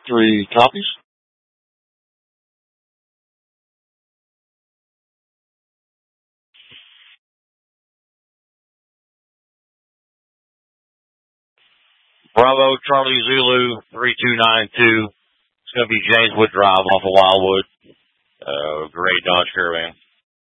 3 copies. Bravo Charlie Zulu 3292. It's going to be Jameswood Drive off of Wildwood. Great Dodge Caravan.